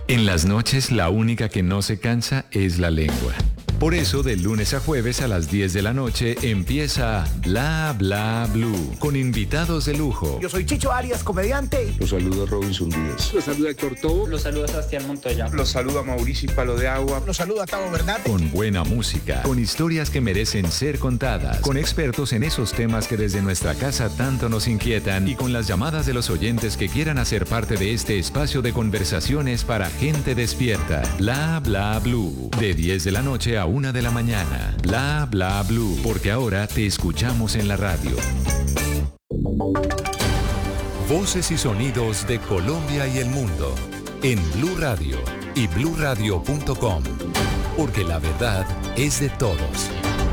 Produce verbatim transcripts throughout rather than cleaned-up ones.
En las noches, la única que no se cansa es la lengua. Por eso, de lunes a jueves a las diez de la noche empieza Bla Bla Blue, con invitados de lujo. Yo soy Chicho Arias, comediante. Los saluda Robinson Díaz. Los saluda Héctor Tobo. Los saluda Sebastián Montoya. Los saluda Mauricio Palo de Agua. Los saluda Tavo Bernal. Con buena música, con historias que merecen ser contadas, con expertos en esos temas que desde nuestra casa tanto nos inquietan y con las llamadas de los oyentes que quieran hacer parte de este espacio de conversaciones para gente despierta. Bla Bla Blue, de diez de la noche a una de la mañana. Bla Bla Blue, porque ahora te escuchamos en la radio. Voces y sonidos de Colombia y el mundo en Blue Radio y blue radio punto com, porque la verdad es de todos.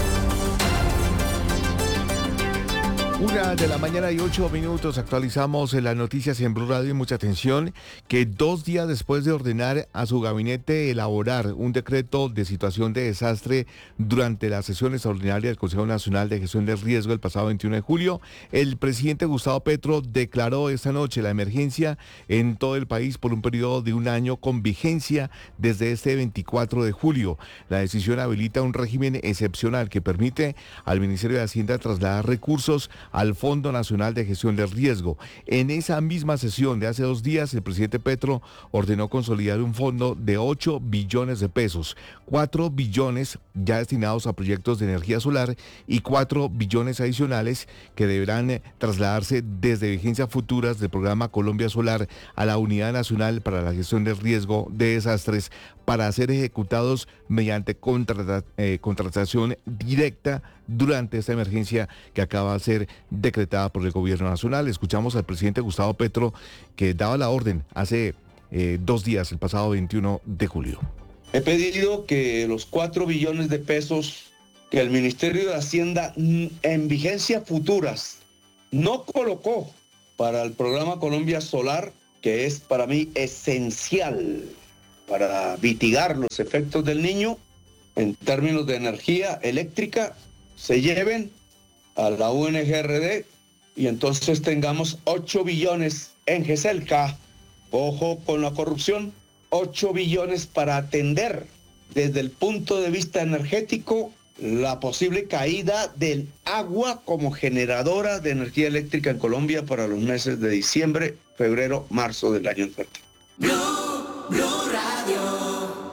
Una de la mañana y ocho minutos, actualizamos las noticias en Blue Radio y mucha atención, que dos días después de ordenar a su gabinete elaborar un decreto de situación de desastre durante la sesión extraordinaria del Consejo Nacional de Gestión del Riesgo el pasado veintiuno de julio, el presidente Gustavo Petro declaró esta noche la emergencia en todo el país por un periodo de un año con vigencia desde este veinticuatro de julio. La decisión habilita un régimen excepcional que permite al Ministerio de Hacienda trasladar recursos al Fondo Nacional de Gestión del Riesgo. En esa misma sesión de hace dos días, el presidente Petro ordenó consolidar un fondo de ocho billones de pesos, cuatro billones ya destinados a proyectos de energía solar y cuatro billones adicionales que deberán eh, trasladarse desde vigencias futuras del programa Colombia Solar a la Unidad Nacional para la Gestión del Riesgo de Desastres para ser ejecutados mediante contrata, eh, contratación directa durante esta emergencia que acaba de ser decretada por el gobierno nacional. Escuchamos al presidente Gustavo Petro, que daba la orden hace eh, dos días, el pasado veintiuno de julio. He pedido que los cuatro billones de pesos que el Ministerio de Hacienda en vigencias futuras no colocó para el programa Colombia Solar, que es para mí esencial para mitigar los efectos del Niño en términos de energía eléctrica, se lleven a la U N G R D y entonces tengamos ocho billones en GESELCA. Ojo con la corrupción, ocho billones para atender desde el punto de vista energético la posible caída del agua como generadora de energía eléctrica en Colombia para los meses de diciembre, febrero, marzo del año entrante. Blue, Blue Radio.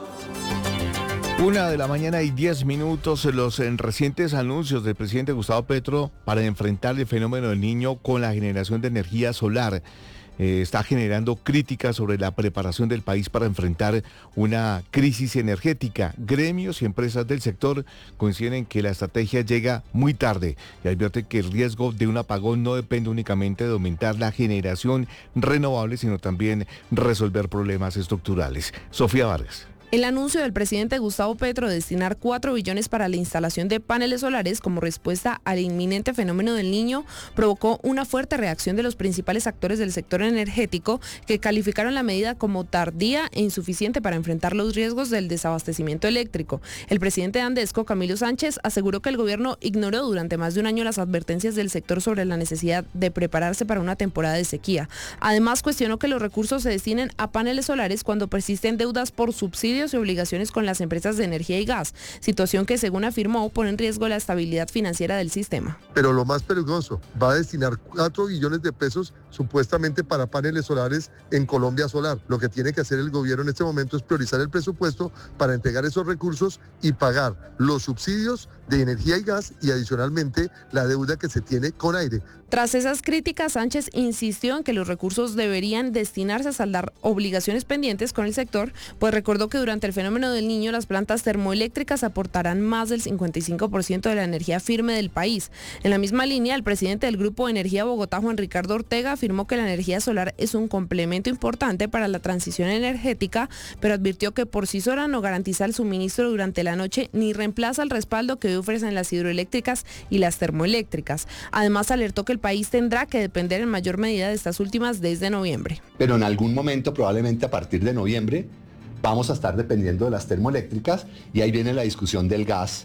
Una de la mañana y diez minutos, los eh, recientes anuncios del presidente Gustavo Petro para enfrentar el fenómeno del Niño con la generación de energía solar eh, está generando críticas sobre la preparación del país para enfrentar una crisis energética. Gremios y empresas del sector coinciden en que la estrategia llega muy tarde y advierten que el riesgo de un apagón no depende únicamente de aumentar la generación renovable, sino también resolver problemas estructurales. Sofía Vargas. El anuncio del presidente Gustavo Petro de destinar cuatro billones para la instalación de paneles solares como respuesta al inminente fenómeno del Niño provocó una fuerte reacción de los principales actores del sector energético, que calificaron la medida como tardía e insuficiente para enfrentar los riesgos del desabastecimiento eléctrico. El presidente de Andesco, Camilo Sánchez, aseguró que el gobierno ignoró durante más de un año las advertencias del sector sobre la necesidad de prepararse para una temporada de sequía. Además, cuestionó que los recursos se destinen a paneles solares cuando persisten deudas por subsidios y obligaciones con las empresas de energía y gas, situación que, según afirmó, pone en riesgo la estabilidad financiera del sistema. Pero lo más peligroso, va a destinar cuatro billones de pesos supuestamente para paneles solares en Colombia Solar. Lo que tiene que hacer el gobierno en este momento es priorizar el presupuesto para entregar esos recursos y pagar los subsidios de energía y gas y adicionalmente la deuda que se tiene con aire. Tras esas críticas, Sánchez insistió en que los recursos deberían destinarse a saldar obligaciones pendientes con el sector, pues recordó que durante el fenómeno del Niño las plantas termoeléctricas aportarán más del cincuenta y cinco por ciento de la energía firme del país. En la misma línea, el presidente del Grupo Energía Bogotá, Juan Ricardo Ortega, afirmó que la energía solar es un complemento importante para la transición energética, pero advirtió que por sí sola no garantiza el suministro durante la noche ni reemplaza el respaldo que hoy ofrecen las hidroeléctricas y las termoeléctricas. Además, alertó que el país tendrá que depender en mayor medida de estas últimas desde noviembre. Pero en algún momento, probablemente a partir de noviembre, vamos a estar dependiendo de las termoeléctricas y ahí viene la discusión del gas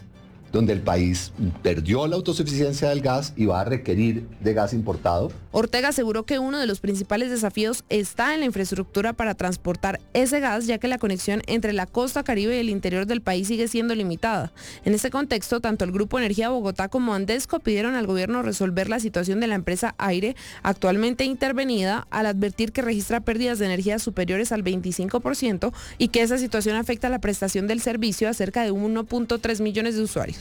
donde el país perdió la autosuficiencia del gas y va a requerir de gas importado. Ortega aseguró que uno de los principales desafíos está en la infraestructura para transportar ese gas, ya que la conexión entre la costa caribe y el interior del país sigue siendo limitada. En este contexto, tanto el Grupo Energía Bogotá como Andesco pidieron al gobierno resolver la situación de la empresa Aire, actualmente intervenida, al advertir que registra pérdidas de energía superiores al veinticinco por ciento y que esa situación afecta la prestación del servicio a cerca de uno punto tres millones de usuarios.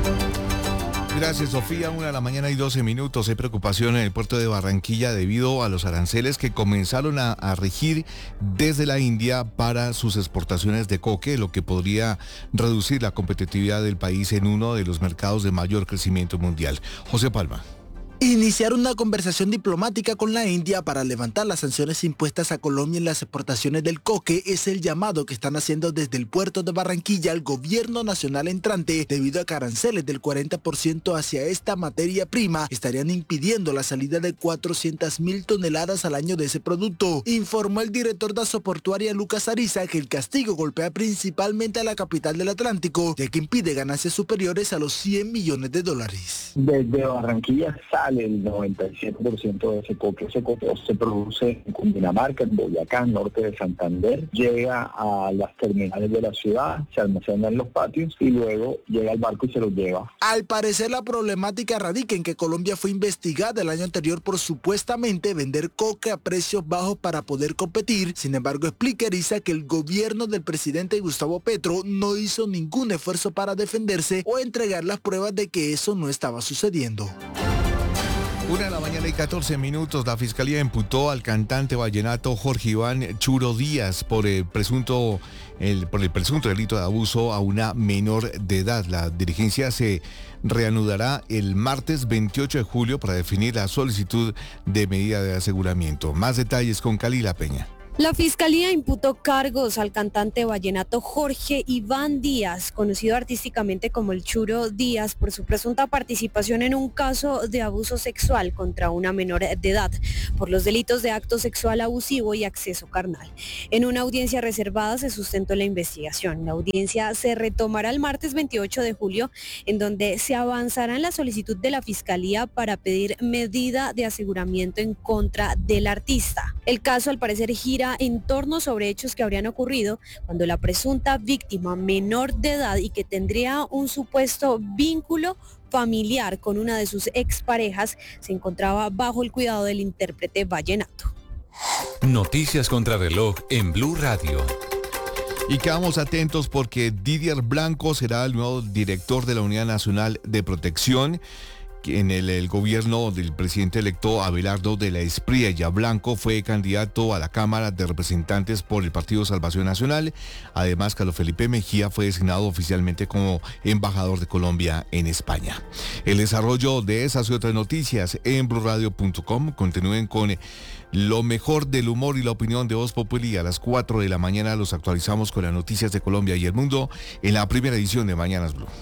Gracias, Sofía. Una de la mañana y doce minutos. Hay preocupación en el puerto de Barranquilla debido a los aranceles que comenzaron a, a regir desde la India para sus exportaciones de coque, lo que podría reducir la competitividad del país en uno de los mercados de mayor crecimiento mundial. José Palma. Iniciar una conversación diplomática con la India para levantar las sanciones impuestas a Colombia en las exportaciones del coque es el llamado que están haciendo desde el puerto de Barranquilla al gobierno nacional entrante, debido a que aranceles del cuarenta por ciento hacia esta materia prima estarían impidiendo la salida de cuatrocientas mil toneladas al año de ese producto. Informó el director de Asoportuaria Lucas Ariza que el castigo golpea principalmente a la capital del Atlántico, ya que impide ganancias superiores a los cien millones de dólares. Desde Barranquilla sale el noventa y siete por ciento de ese coque. Ese coque se produce en Cundinamarca, en Boyacá, norte de Santander, llega a las terminales de la ciudad, se almacena en los patios y luego llega al barco y se lo lleva. Al parecer la problemática radica en que Colombia fue investigada el año anterior por supuestamente vender coque a precios bajos para poder competir. Sin embargo, explica Ariza que el gobierno del presidente Gustavo Petro no hizo ningún esfuerzo para defenderse o entregar las pruebas de que eso no estaba sucediendo. Una de la mañana y catorce minutos, la Fiscalía imputó al cantante vallenato Jorge Iván Churo Díaz por el presunto, el, por el presunto delito de abuso a una menor de edad. La diligencia se reanudará el martes veintiocho de julio para definir la solicitud de medida de aseguramiento. Más detalles con Calila Peña. La Fiscalía imputó cargos al cantante vallenato Jorge Iván Díaz, conocido artísticamente como el Churo Díaz, por su presunta participación en un caso de abuso sexual contra una menor de edad, por los delitos de acto sexual abusivo y acceso carnal. En una audiencia reservada se sustentó la investigación. La audiencia se retomará el martes veintiocho de julio, en donde se avanzará en la solicitud de la Fiscalía para pedir medida de aseguramiento en contra del artista. El caso, al parecer, gira en torno sobre hechos que habrían ocurrido cuando la presunta víctima menor de edad y que tendría un supuesto vínculo familiar con una de sus exparejas se encontraba bajo el cuidado del intérprete vallenato. Noticias contra reloj en Blue Radio. Y quedamos atentos porque Didier Blanco será el nuevo director de la Unidad Nacional de Protección. En el, el gobierno del presidente electo Abelardo de la Espriella. Blanco fue candidato a la Cámara de Representantes por el Partido Salvación Nacional. Además, Carlos Felipe Mejía fue designado oficialmente como embajador de Colombia en España. El desarrollo de esas y otras noticias en blue radio punto com. Continúen con lo mejor del humor y la opinión de Voz Populi. A las cuatro de la mañana los actualizamos con las noticias de Colombia y el mundo en la primera edición de Mañanas Blue.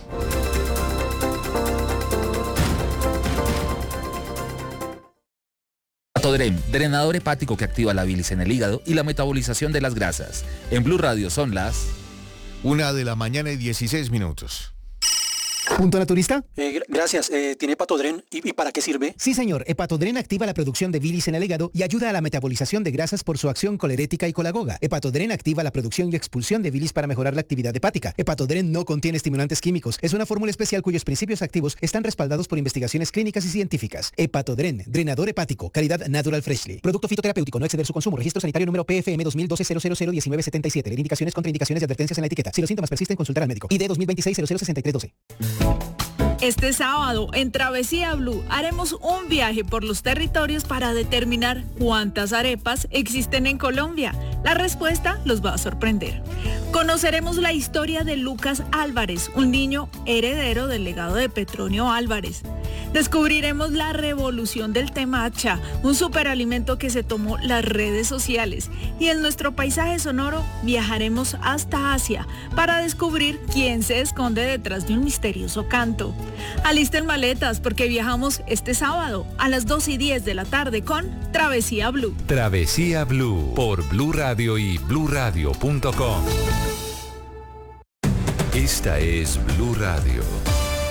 Hepatodren, drenador hepático que activa la bilis en el hígado y la metabolización de las grasas. En Blue Radio son las... Una de la mañana y dieciséis minutos. ¿Punto naturista? Eh, gracias. Eh, ¿Tiene Hepatodren? ¿Y, ¿Y para qué sirve? Sí, señor. Hepatodren activa la producción de bilis en el hígado y ayuda a la metabolización de grasas por su acción colerética y colagoga. Hepatodren activa la producción y expulsión de bilis para mejorar la actividad hepática. Hepatodren no contiene estimulantes químicos. Es una fórmula especial cuyos principios activos están respaldados por investigaciones clínicas y científicas. Hepatodren, drenador hepático, calidad Natural Freshly. Producto fitoterapéutico, no exceder su consumo. Registro sanitario número P F M dos mil doce cero cero cero diecinueve setenta y siete. Leer indicaciones, contraindicaciones y advertencias en la etiqueta. Si los síntomas persisten, consultar al médico. I D dos mil veintiséis cero cero sesenta y tres doce. Este sábado, en Travesía Blue, haremos un viaje por los territorios para determinar cuántas arepas existen en Colombia. La respuesta los va a sorprender. Conoceremos la historia de Lucas Álvarez, un niño heredero del legado de Petronio Álvarez. Descubriremos la revolución del temacha, un superalimento que se tomó las redes sociales. Y en nuestro paisaje sonoro viajaremos hasta Asia para descubrir quién se esconde detrás de un misterioso canto. Alisten maletas porque viajamos este sábado a las dos y diez de la tarde con Travesía Blue. Travesía Blue por Blue Radio y blue radio punto com. Esta es Blue Radio.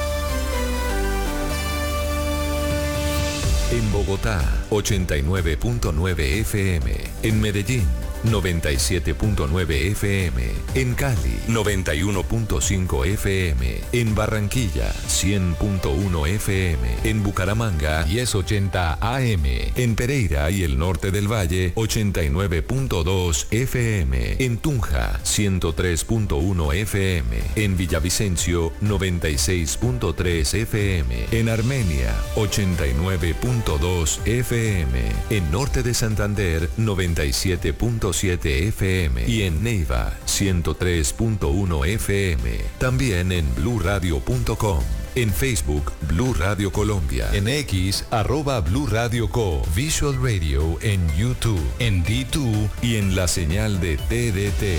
En Bogotá, ochenta y nueve punto nueve F M. En Medellín, noventa y siete punto nueve F M. En Cali, noventa y uno punto cinco F M. En Barranquilla, cien punto uno F M. En Bucaramanga, diez ochenta A M. En Pereira y el norte del Valle, ochenta y nueve punto dos F M. En Tunja, ciento tres punto uno F M. En Villavicencio, noventa y seis punto tres F M. En Armenia, ochenta y nueve punto dos F M. En norte de Santander, noventa y siete punto siete F M. Y en Neiva, ciento tres punto uno F M. También en blue radio punto com. En Facebook, Blue Radio Colombia. En X, arroba Blue Radio Co. Visual Radio en YouTube, en D dos y en la señal de T D T.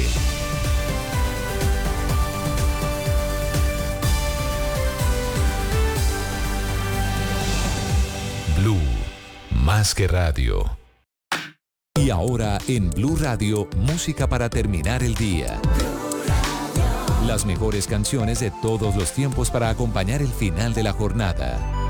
Blue, más que radio. Y ahora en Blue Radio, música para terminar el día. Las mejores canciones de todos los tiempos para acompañar el final de la jornada.